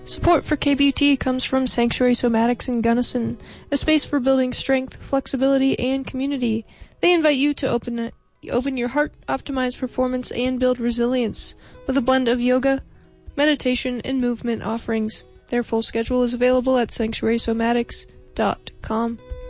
Support for KBUT comes from Sanctuary Somatics in Gunnison, a space for building strength, flexibility, and community. They invite you to open your heart, optimize performance, and build resilience with a blend of yoga, meditation, and movement offerings. Their full schedule is available at sanctuarysomatics.com.